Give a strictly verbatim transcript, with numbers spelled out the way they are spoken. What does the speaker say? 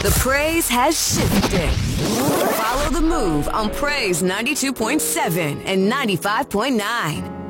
The praise has shifted. Follow the move on Praise ninety-two point seven and ninety-five point nine.